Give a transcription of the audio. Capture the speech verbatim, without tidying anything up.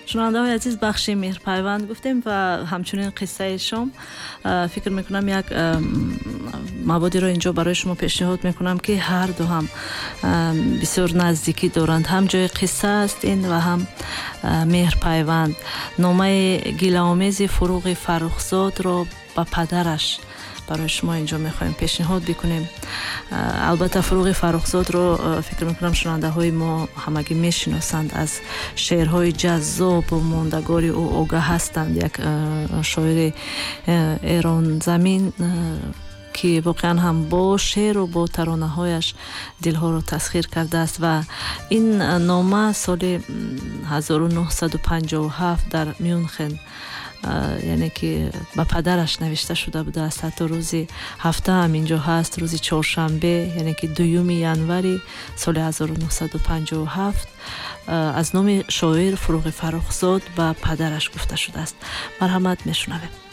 шунавандаҳои азиз, бахши меҳрпайванд гуфтем ва ҳамчунин қиссаи шом. Фикр мекунам як маводиро инҷо барои шумо пешниҳод мекунам ки ҳар ду ҳам бисёр наздикӣ доранд. Ҳам ҷои қисса аст ин ва ҳам меҳрпайванд. номаи гилаомези Фуруғи Фаррухзодро ба падараш барои шумо инҷо мехоҳем пешниҳод бикунем. Албатта Фуруғи Фаррухзодро фикр мекунам шунавандаҳои мо ҳамагӣ мешиносанд. Аз шеърҳои ҷаззобу мондагори ӯ огаҳ ҳастанд. Як шоири эронзамин ки воқеан ҳам бо шеъру бо таронаҳояш дилҳоро тасхир кардааст ва ин нома соли ҳазору нуҳсаду панҷоҳу ҳафт дар Мюнхен, яъне ки ба падараш навишта шуда будааст. Ҳатто рӯзи ҳафта ҳам инҷо ҳаст, рӯзи чоршанбе, яъне ки дуюми январи соли ҳазору нуҳсаду панҷоҳу ҳафт аз номи шоир Фуруғи Фаррухзод ба падараш гуфта шудааст. марҳамат, мешунавем.